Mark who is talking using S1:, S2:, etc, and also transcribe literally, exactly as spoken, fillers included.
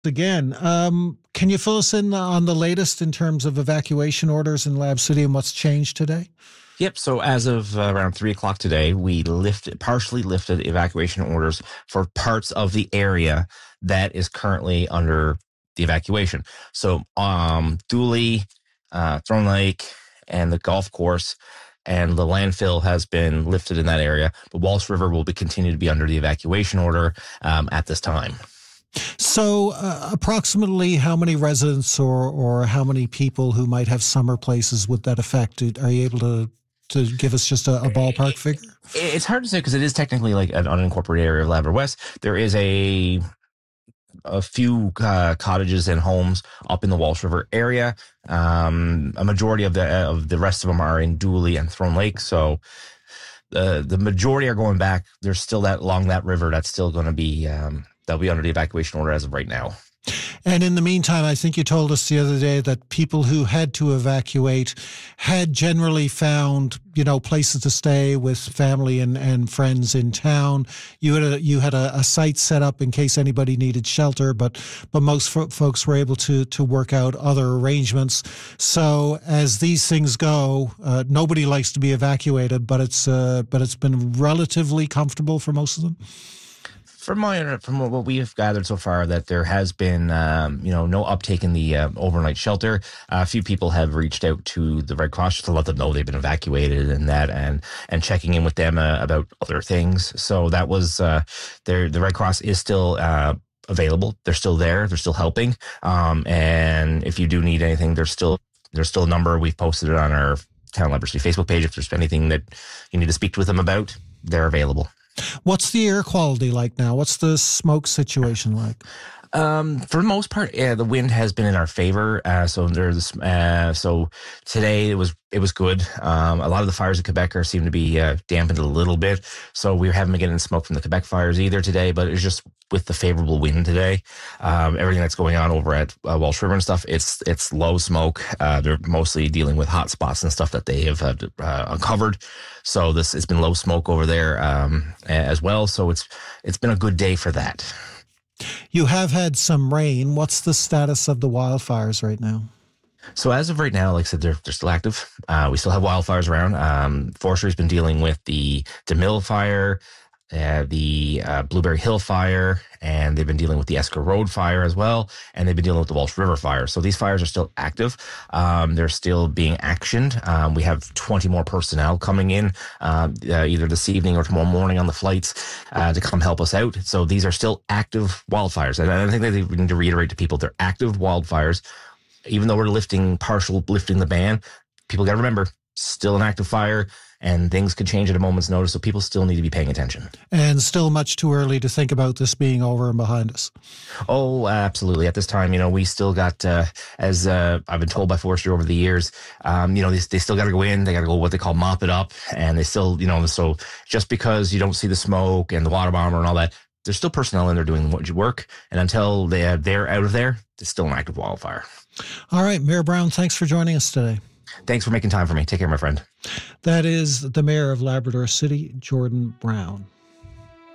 S1: Again, um, can you fill us in on the latest in terms of evacuation orders in Lab City and what's changed today?
S2: Yep. So as of uh, around three o'clock today, we lifted, partially lifted evacuation orders for parts of the area that is currently under the evacuation. So, um, Dooley, uh, Throne Lake, and the golf course and the landfill has been lifted in that area. But Walsh River will be continue to be under the evacuation order um, at this time.
S1: So, uh, approximately how many residents or or how many people who might have summer places would that affect? Are you able to to give us just a, a ballpark figure?
S2: It's hard to say because it is technically like an unincorporated area of Labrador West. There is a a few uh, cottages and homes up in the Walsh River area. Um, a majority of the of the rest of them are in Dooley and Throne Lake. So the the majority are going back. There's still that along that river that's still going to be um, they'll be under the evacuation order as of right now.
S1: And in the meantime, I think you told us the other day that people who had to evacuate had generally found, you know, places to stay with family and, and friends in town. You had a you had a, a site set up in case anybody needed shelter, but but most fo- folks were able to to work out other arrangements. So as these things go, uh, nobody likes to be evacuated, but it's uh, but it's been relatively comfortable for most of them.
S2: From my from what we have gathered so far, that there has been um, you know no uptake in the uh, overnight shelter. Uh, a few people have reached out to the Red Cross just to let them know they've been evacuated and that, and and checking in with them uh, about other things. So that was uh, there. The Red Cross is still uh, available. They're still there. They're still helping. Um, and if you do need anything, there's still there's still a number. We've posted it on our Town Labrador City Facebook page. If there's anything that you need to speak with them about, they're available.
S1: What's the air quality like now? What's the smoke situation like?
S2: Um, for the most part, yeah, the wind has been in our favor. Uh, so there's, uh, so today it was, it was good. Um, a lot of the fires in Quebec are seem to be, uh, dampened a little bit. So we haven't been getting smoke from the Quebec fires either today, but it's just with the favorable wind today. Um, everything that's going on over at uh, Walsh River and stuff, it's, it's low smoke. Uh, they're mostly dealing with hot spots and stuff that they have uh, uh, uncovered. So this, it's been low smoke over there, um, as well. So it's, it's been a good day for that.
S1: You have had some rain. What's the status of the wildfires right now?
S2: So as of right now, like I said, they're, they're still active. Uh, we still have wildfires around. Um, Forestry's been dealing with the DeMille fire, uh, the uh, Blueberry Hill fire, and they've been dealing with the Esker Road fire as well, and they've been dealing with the Walsh River fire. So these fires are still active. Um, they're still being actioned. Um, we have twenty more personnel coming in uh, uh, either this evening or tomorrow morning on the flights uh, to come help us out. So these are still active wildfires. And I think that they need to reiterate to people, they're active wildfires. Even though we're lifting, partial lifting the ban, people got to remember, still an active fire, and things could change at a moment's notice. So people still need to be paying attention.
S1: And still much too early to think about this being over and behind us.
S2: Oh, absolutely. At this time, you know, we still got, uh, as uh, I've been told by Forestry over the years, um, you know, they, they still got to go in. They got to go what they call mop it up. And they still, you know, so just because you don't see the smoke and the water bomber and all that, there's still personnel in there doing work. And until they, they're out of there, it's still an active wildfire.
S1: All right, Mayor Brown, thanks for joining us today.
S2: Thanks for making time for me. Take care, my friend.
S1: That is the Mayor of Labrador City, Jordan Brown.